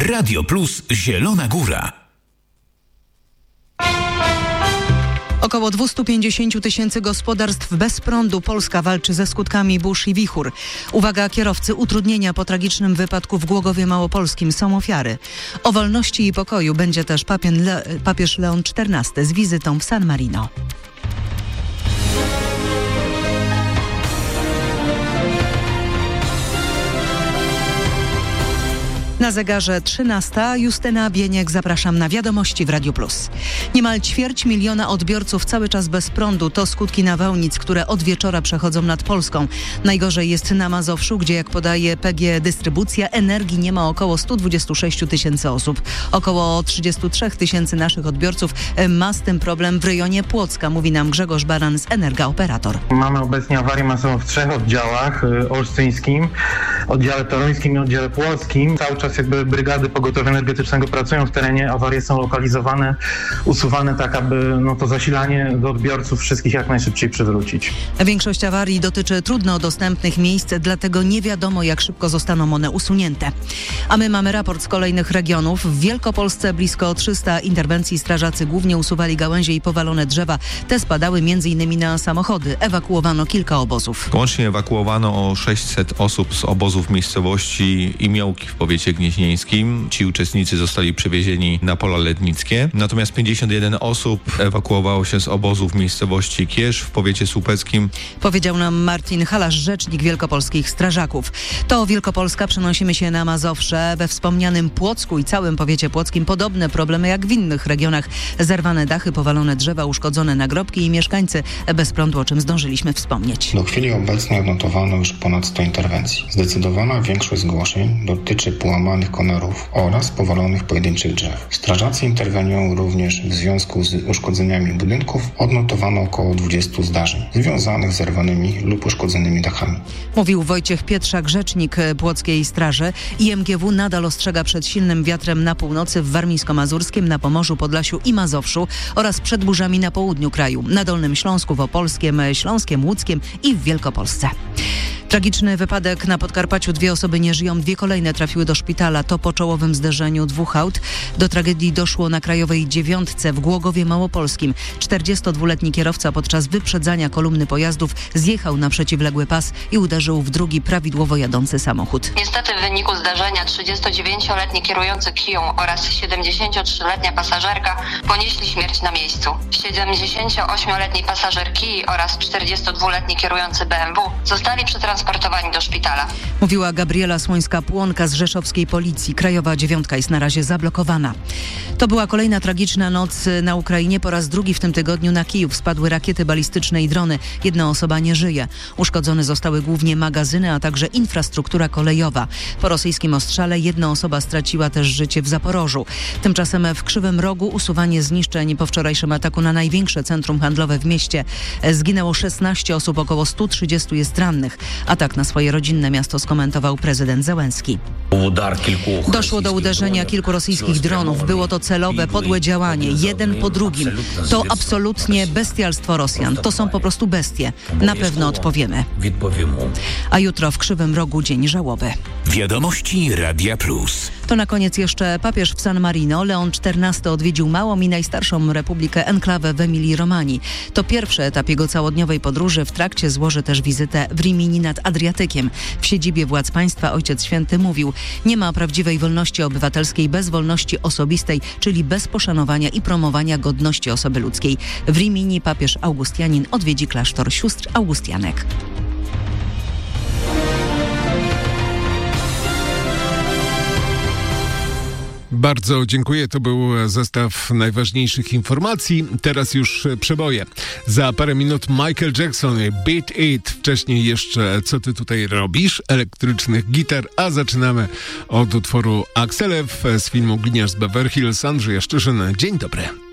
Radio Plus Zielona Góra. Około 250 000 gospodarstw bez prądu. Polska walczy ze skutkami burz i wichur. Uwaga kierowcy, utrudnienia po tragicznym wypadku w Głogowie Małopolskim są ofiary. O wolności i pokoju będzie też papież Leon XIV z wizytą w San Marino. Na zegarze 13. Justyna Bieniek, zapraszam na wiadomości w Radiu Plus. Niemal 250 000 odbiorców cały czas bez prądu. To skutki nawałnic, które od wieczora przechodzą nad Polską. Najgorzej jest na Mazowszu, gdzie jak podaje PGE Dystrybucja, energii nie ma około 126 000 osób. Około 33 000 naszych odbiorców ma z tym problem w rejonie Płocka, mówi nam Grzegorz Baran z Energa-Operator. Mamy obecnie awarię masową w 3 oddziałach: olsztyńskim, oddziale toruńskim i oddziale płockim. Cały czas jakby brygady pogotowia energetycznego pracują w terenie, awarie są lokalizowane, usuwane tak, aby to zasilanie do odbiorców wszystkich jak najszybciej przywrócić. Większość awarii dotyczy trudno dostępnych miejsc, dlatego nie wiadomo, jak szybko zostaną one usunięte. A my mamy raport z kolejnych regionów. W Wielkopolsce blisko 300 interwencji. Strażacy głównie usuwali gałęzie i powalone drzewa. Te spadały m.in. na samochody. Ewakuowano kilka obozów. Łącznie ewakuowano o 600 osób z obozów miejscowości Imiołki w powiecie gnieźnieńskim. Ci uczestnicy zostali przewiezieni na pola letnickie. Natomiast 51 osób ewakuowało się z obozów miejscowości Kierz w powiecie słupeckim. Powiedział nam Marcin Halasz, rzecznik wielkopolskich strażaków. To Wielkopolska, przenosimy się na Mazowsze. We wspomnianym Płocku i całym powiecie płockim podobne problemy jak w innych regionach. Zerwane dachy, powalone drzewa, uszkodzone nagrobki i mieszkańcy bez prądu, o czym zdążyliśmy wspomnieć. Do chwili obecnej odnotowano już ponad 100 interwencji. Zdecydowana większość zgłoszeń dotyczy połamanych konarów oraz powalonych pojedynczych drzew. Strażacy interweniują również w związku z uszkodzeniami budynków. Odnotowano około 20 zdarzeń związanych z zerwanymi lub uszkodzonymi dachami. Mówił Wojciech Pietrzak, rzecznik Płockiej Straży. IMGW nadal ostrzega przed silnym wiatrem na północy, w Warmińsko-Mazurskim, na Pomorzu, Podlasiu i Mazowszu oraz przed burzami na południu kraju, na Dolnym Śląsku, w Opolskiem, Śląskiem, Łódzkiem i w Wielkopolsce. Tragiczny wypadek na Podkarpaciu. 2 osoby nie żyją, 2 kolejne trafiły do szpitala. To po czołowym zderzeniu 2 aut. Do tragedii doszło na Krajowej 9 w Głogowie Małopolskim. 42-letni kierowca podczas wyprzedzania kolumny pojazdów zjechał na przeciwległy pas i uderzył w drugi prawidłowo jadący samochód. Niestety w wyniku zdarzenia 39-letni kierujący Kiją oraz 73-letnia pasażerka ponieśli śmierć na miejscu. 78-letni pasażer Kii oraz 42-letni kierujący BMW zostali przetransportowani do szpitala. Mówiła Gabriela Słońska-Płonka z rzeszowskiej policji. Krajowa 9 jest na razie zablokowana. To była kolejna tragiczna noc na Ukrainie. Po raz drugi w tym tygodniu na Kijów spadły rakiety balistyczne i drony. 1 osoba nie żyje. Uszkodzone zostały głównie magazyny, a także infrastruktura kolejowa. Po rosyjskim ostrzale 1 osoba straciła też życie w Zaporożu. Tymczasem w Krzywym Rogu usuwanie zniszczeń po wczorajszym ataku na największe centrum handlowe w mieście. Zginęło 16 osób, około 130 jest rannych. Atak na swoje rodzinne miasto skomentował prezydent Zełenski. Doszło do uderzenia kilku rosyjskich dronów. Było to celowe, podłe działanie, jeden po drugim. To absolutnie bestialstwo Rosjan. To są po prostu bestie. Na pewno odpowiemy. A jutro w Krzywym Rogu dzień żałoby. Wiadomości Radia Plus. To na koniec jeszcze papież w San Marino. Leon XIV odwiedził małą i najstarszą republikę enklawę w Emilii-Romanii. To pierwszy etap jego całodniowej podróży. W trakcie złoży też wizytę w Rimini nad Adriatykiem. W siedzibie władz państwa Ojciec Święty mówił: nie ma prawdziwej wolności obywatelskiej bez wolności osobistej, czyli bez poszanowania i promowania godności osoby ludzkiej. W Rimini papież Augustianin odwiedzi klasztor sióstr Augustianek. Bardzo dziękuję. To był zestaw najważniejszych informacji. Teraz już przeboje. Za parę minut Michael Jackson, Beat It. Wcześniej jeszcze Co ty tutaj robisz? Elektrycznych gitar. A zaczynamy od utworu Axelew z filmu Gliniarz z Beverly Hills. Andrzej Jaszczyszyn. Dzień dobry.